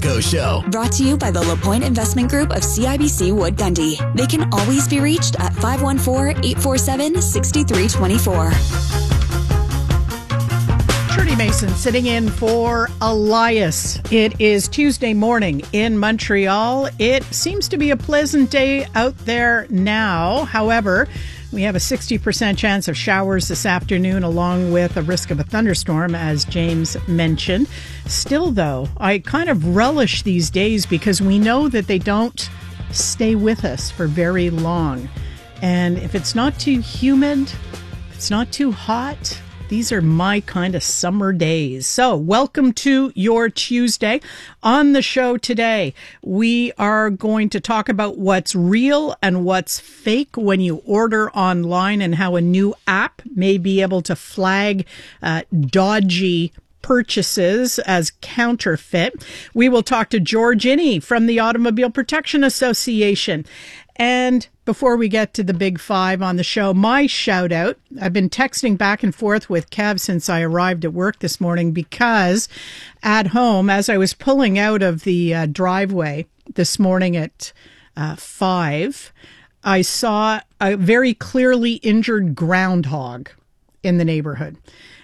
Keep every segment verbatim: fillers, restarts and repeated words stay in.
Echo Show. Brought to you by the LaPointe Investment Group of C I B C Wood Gundy. They can always be reached at five one four, eight four seven, six three two four. Trudy Mason sitting in for Elias. It is Tuesday morning in Montreal. It seems to be a pleasant day out there now. However, we have a sixty percent chance of showers this afternoon, along with a risk of a thunderstorm, as James mentioned. Still, though, I kind of relish these days because we know that they don't stay with us for very long. And if it's not too humid, if it's not too hot, these are my kind of summer days. So welcome to your Tuesday. On the show today, we are going to talk about what's real and what's fake when you order online and how a new app may be able to flag uh, dodgy purchases as counterfeit. We will talk to George Inney from the Automobile Protection Association. And before we get to the big five on the show, my shout out, I've been texting back and forth with Kev since I arrived at work this morning because at home, as I was pulling out of the uh, driveway this morning at uh, five, I saw a very clearly injured groundhog in the neighborhood.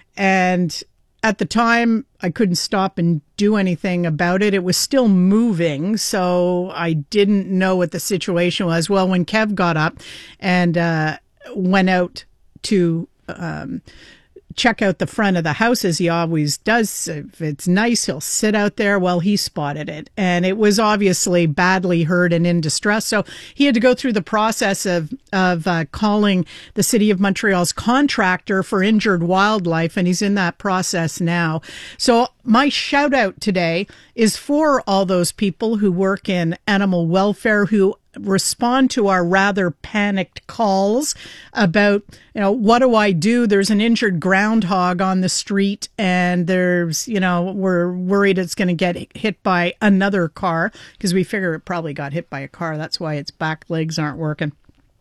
And at the time, I couldn't stop and do anything about it. It was still moving, so I didn't know what the situation was. Well, when Kev got up and uh, went out to um, check out the front of the house, as he always does, if it's nice, he'll sit out there. Well, he spotted it, and it was obviously badly hurt and in distress. So he had to go through the process of of uh, calling the City of Montreal's contractor for injured wildlife, and he's in that process now. So my shout out today is for all those people who work in animal welfare, who respond to our rather panicked calls about, you know, what do I do? There's an injured groundhog on the street and there's, you know, we're worried it's going to get hit by another car because we figure it probably got hit by a car. That's why its back legs aren't working.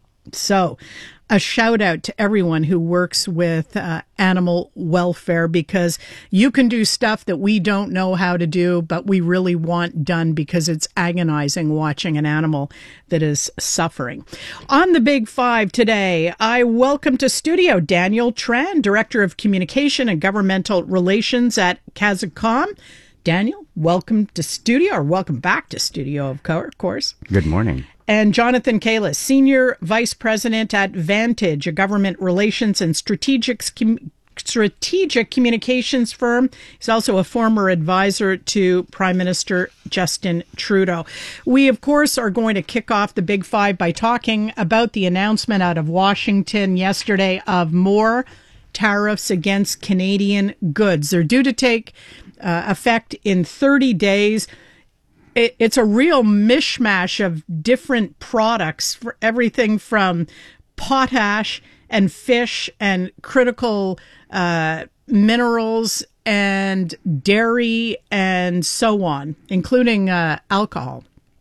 So a shout out to everyone who works with uh, animal welfare, because you can do stuff that we don't know how to do, but we really want done because it's agonizing watching an animal that is suffering. On the Big Five today, I welcome to studio Daniel Tran, Director of Communication and Governmental Relations at Kazakom. Daniel, welcome to studio, or welcome back to studio, of course. Good morning. And Jonathan Kalis, Senior Vice President at Vantage, a government relations and strategic, strategic communications firm. He's also a former advisor to Prime Minister Justin Trudeau. We, of course, are going to kick off the Big Five by talking about the announcement out of Washington yesterday of more tariffs against Canadian goods. They're due to take uh, effect in thirty days. It's a real mishmash of different products, for everything from potash and fish and critical uh, minerals and dairy and so on, including uh, alcohol.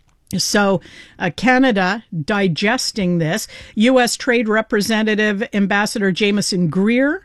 So uh, Canada digesting this. U S Trade Representative Ambassador Jameson Greer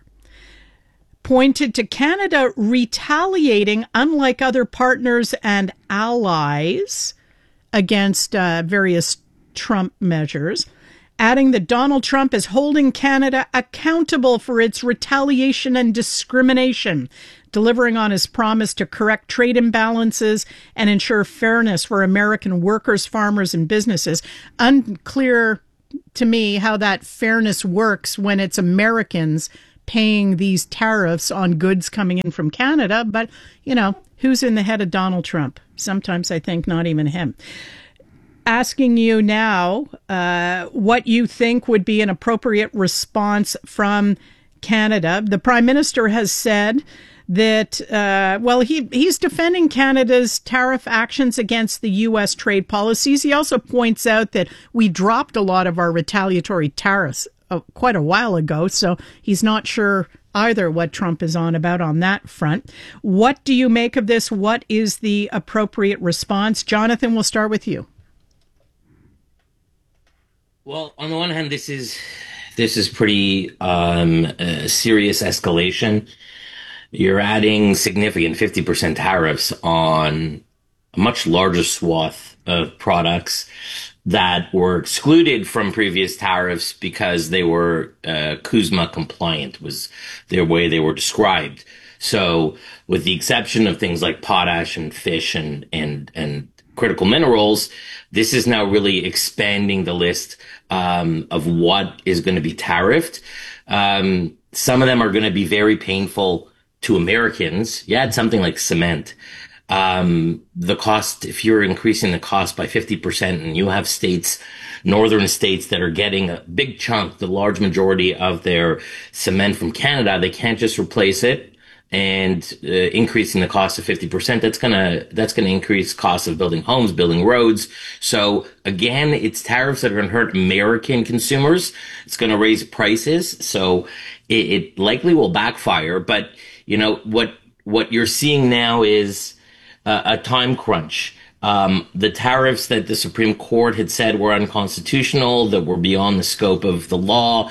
pointed to Canada retaliating, unlike other partners and allies, against uh, various Trump measures, adding that Donald Trump is holding Canada accountable for its retaliation and discrimination, delivering on his promise to correct trade imbalances and ensure fairness for American workers, farmers, and businesses. Unclear to me how that fairness works when it's Americans paying these tariffs on goods coming in from Canada. But, you know, who's in the head of Donald Trump? Sometimes I think not even him. Asking you now uh, what you think would be an appropriate response from Canada. The Prime Minister has said that, uh, well, he, he's defending Canada's tariff actions against the U S trade policies. He also points out that we dropped a lot of our retaliatory tariffs uh, quite a while ago, so he's not sure either what Trump is on about on that front. What do you make of this? What is the appropriate response? Jonathan, we'll start with you. Well, on the one hand, this is this is pretty um, uh, serious escalation. You're adding significant fifty percent tariffs on a much larger swath of products that were excluded from previous tariffs because they were uh, CUSMA compliant, was their way they were described. So with the exception of things like potash and fish and, and, and critical minerals, this is now really expanding the list um, of what is going to be tariffed. Um, some of them are going to be very painful to Americans. Yeah, it's something like cement. Um, the cost, if you're increasing the cost by fifty percent and you have states, northern states that are getting a big chunk, the large majority of their cement from Canada, they can't just replace it and uh, increasing the cost of fifty percent. That's gonna, that's gonna increase costs of building homes, building roads. So again, it's tariffs that are gonna hurt American consumers. It's gonna raise prices. So it, it likely will backfire. But, you know, what, what you're seeing now is Uh, a time crunch. Um, the tariffs that the Supreme Court had said were unconstitutional, that were beyond the scope of the law,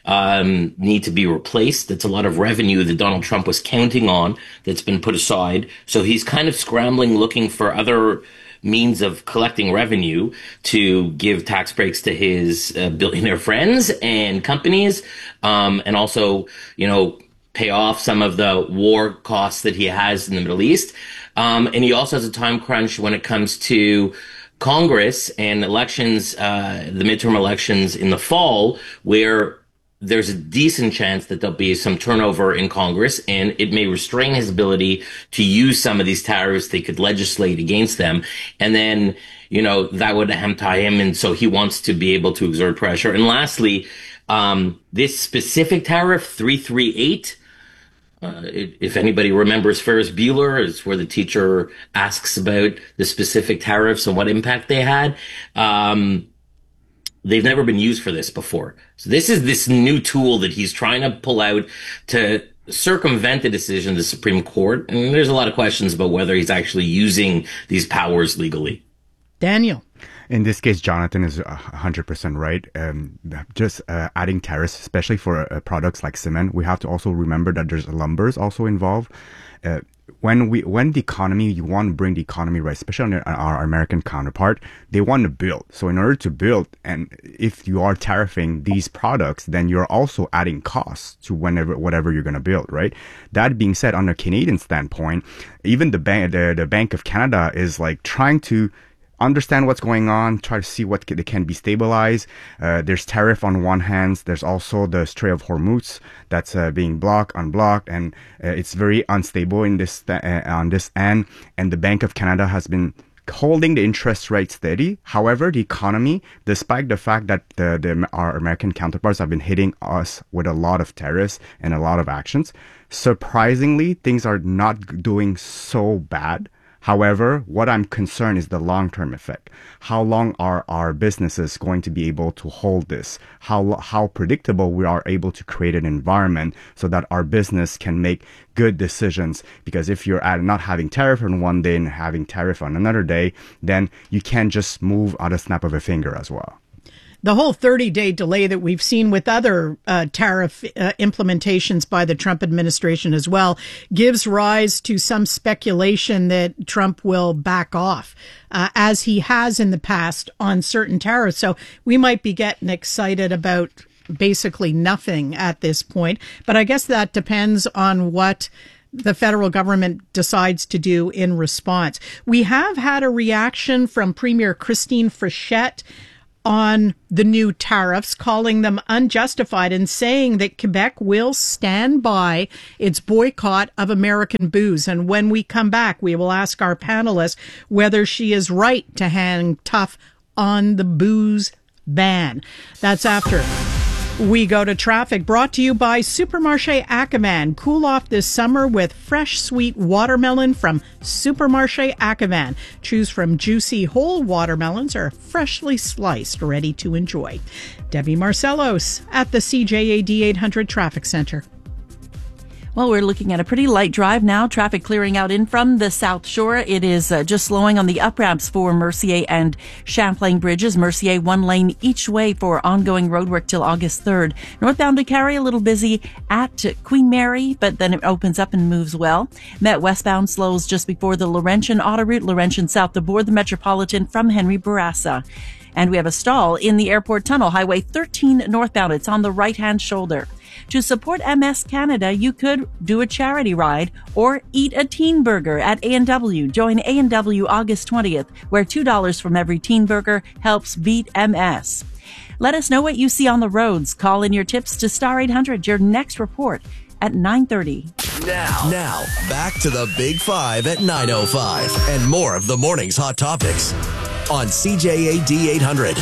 um, need to be replaced. That's a lot of revenue that Donald Trump was counting on that's been put aside. So he's kind of scrambling, looking for other means of collecting revenue to give tax breaks to his uh, billionaire friends and companies, um, and also, you know, pay off some of the war costs that he has in the Middle East. Um, and he also has a time crunch when it comes to Congress and elections, uh, the midterm elections in the fall, where there's a decent chance that there'll be some turnover in Congress, and it may restrain his ability to use some of these tariffs. They could legislate against them. And then, you know, that would ham tie him. And so he wants to be able to exert pressure. And lastly, um, this specific tariff, three thirty-eight, Uh, if anybody remembers Ferris Bueller, it's where the teacher asks about the specific tariffs and what impact they had. Um, they've never been used for this before. So this is this new tool that he's trying to pull out to circumvent the decision of the Supreme Court. And there's a lot of questions about whether he's actually using these powers legally. Daniel. In this case, Jonathan is one hundred percent right. Um, just uh, adding tariffs, especially for uh, products like cement, we have to also remember that there's lumbers also involved. Uh, when we, when the economy, you want to bring the economy right, especially on our American counterpart, they want to build. So in order to build, and if you are tariffing these products, then you're also adding costs to whenever, whatever you're going to build, right? That being said, on a Canadian standpoint, even the bank, the, the Bank of Canada is like trying to understand what's going on, try to see what can, can be stabilized. Uh, there's tariff on one hand. There's also the Strait of Hormuz that's uh, being blocked, unblocked, and uh, it's very unstable in this uh, on this end. And the Bank of Canada has been holding the interest rate steady. However, the economy, despite the fact that the, the our American counterparts have been hitting us with a lot of tariffs and a lot of actions, surprisingly, things are not doing so bad. However, what I'm concerned is the long-term effect. How long are our businesses going to be able to hold this? How how predictable we are able to create an environment so that our business can make good decisions? Because if you're at not having tariff on one day and having tariff on another day, then you can't just move on a snap of a finger as well. The whole thirty-day delay that we've seen with other uh, tariff uh, implementations by the Trump administration as well gives rise to some speculation that Trump will back off, uh, as he has in the past on certain tariffs. So we might be getting excited about basically nothing at this point. But I guess that depends on what the federal government decides to do in response. We have had a reaction from Premier Christine Frechette on the new tariffs, calling them unjustified and saying that Quebec will stand by its boycott of American booze. And when we come back, we will ask our panelists whether she is right to hang tough on the booze ban. That's after we go to traffic, brought to you by Supermarché Ackerman. Cool off this summer with fresh, sweet watermelon from Supermarché Ackerman. Choose from juicy whole watermelons or freshly sliced, ready to enjoy. Debbie Marcellos at the C J A D eight hundred Traffic Center. Well, we're looking at a pretty light drive now. Traffic clearing out in from the South Shore. It is uh, just slowing on the up ramps for Mercier and Champlain bridges. Mercier, one lane each way for ongoing roadwork till August third. Northbound to Carrie, a little busy at Queen Mary, but then it opens up and moves well. Met westbound slows just before the Laurentian auto route, Laurentian south aboard the Metropolitan from Henry Bourassa. And we have a stall in the airport tunnel, Highway thirteen northbound. It's on the right-hand shoulder. To support M S Canada, you could do a charity ride or eat a teen burger at A and W. Join A and W August twentieth, where two dollars from every teen burger helps beat M S. Let us know what you see on the roads. Call in your tips to Star eight hundred, your next report at nine thirty. Now, now, back to the Big Five at nine oh five and more of the morning's hot topics on C J A D eight hundred.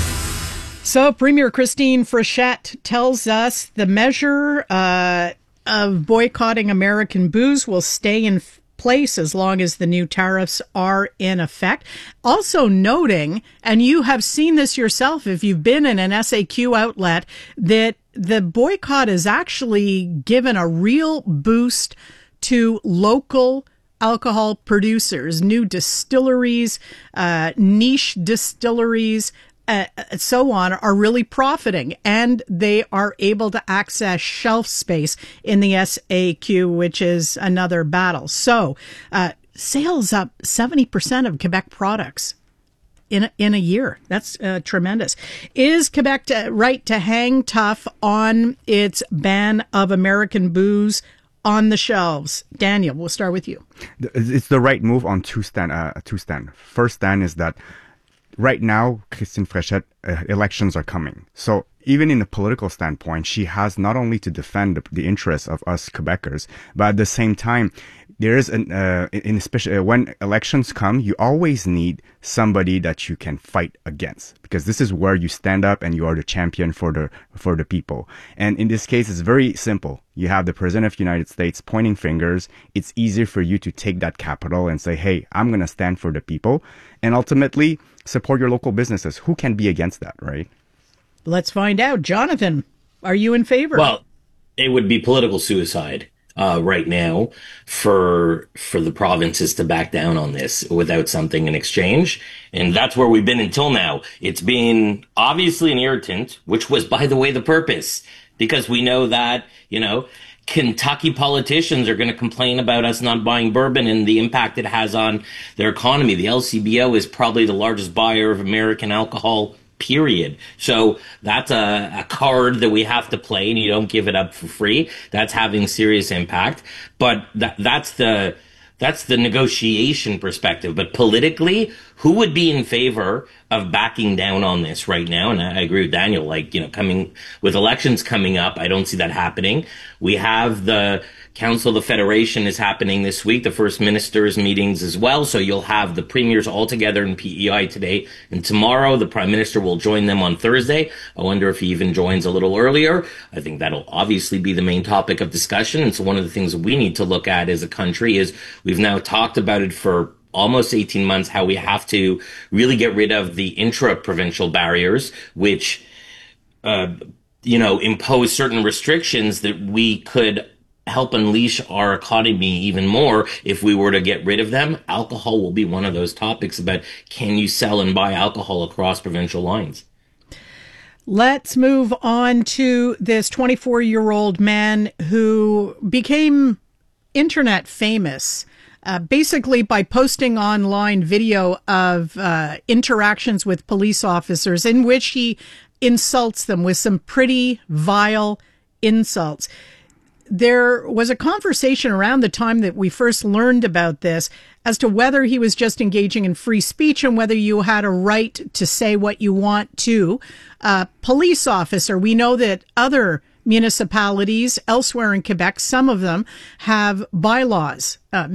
So Premier Christine Frechette tells us the measure uh, of boycotting American booze will stay in f- place as long as the new tariffs are in effect. Also noting, and you have seen this yourself if you've been in an S A Q outlet, that the boycott has actually given a real boost to local alcohol producers, new distilleries, uh, niche distilleries, Uh, so on, are really profiting, and they are able to access shelf space in the S A Q, which is another battle. So, uh, sales up seventy percent of Quebec products in a, in a year. That's uh, tremendous. Is Quebec to, right to hang tough on its ban of American booze on the shelves? Daniel, we'll start with you. It's the right move on two stand. Uh, two stand. First stand is that right now, Christine Frechette, uh, elections are coming. So even in a political standpoint, she has not only to defend the, the interests of us Quebecers, but at the same time, there is an, uh, in especially uh, when elections come, you always need somebody that you can fight against, because this is where you stand up and you are the champion for the, for the people. And in this case, it's very simple. You have the President of the United States pointing fingers. It's easier for you to take that capital and say, hey, I'm going to stand for the people. And ultimately, support your local businesses. Who can be against that, right? Let's find out. Jonathan, are you in favor? Well, it would be political suicide uh, right now for for the provinces to back down on this without something in exchange. And that's where we've been until now. It's been obviously an irritant, which was, by the way, the purpose, because we know that, you know, Kentucky politicians are going to complain about us not buying bourbon and the impact it has on their economy. The L C B O is probably the largest buyer of American alcohol, period. So that's a, a card that we have to play, and you don't give it up for free. That's having serious impact. But that, that's the that's the negotiation perspective. But politically, who would be in favor of backing down on this right now? And I agree with Daniel, like, you know, coming with elections coming up, I don't see that happening. We have the Council of the Federation is happening this week, the First Minister's meetings as well. So you'll have the premiers all together in P E I today and tomorrow. The Prime Minister will join them on Thursday. I wonder if he even joins a little earlier. I think that'll obviously be the main topic of discussion. And so one of the things we need to look at as a country is we've now talked about it for almost eighteen months, how we have to really get rid of the intra-provincial barriers, which, uh, you know, impose certain restrictions that we could help unleash our economy even more if we were to get rid of them. Alcohol will be one of those topics about, can you sell and buy alcohol across provincial lines? Let's move on to this twenty-four-year-old man who became internet famous Uh, basically by posting online video of uh, interactions with police officers in which he insults them with some pretty vile insults. There was a conversation around the time that we first learned about this as to whether he was just engaging in free speech and whether you had a right to say what you want to a police officer. We know that other municipalities elsewhere in Quebec, some of them have bylaws, uh,